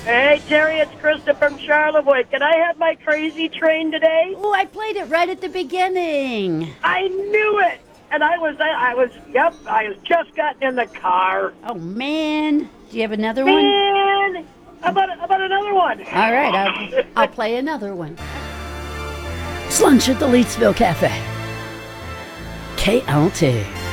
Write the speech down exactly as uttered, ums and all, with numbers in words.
Hey, Terry, it's Krista from Charlevoix. Can I have my crazy train today? Oh, I played it right at the beginning. I knew it. And I was, I, I was, yep, I was just gotten in the car. Oh, man. Do you have another one? Man, how about, how about another one? All right, I'll, I'll play another one. It's lunch at the Leetsville Cafe. K L T.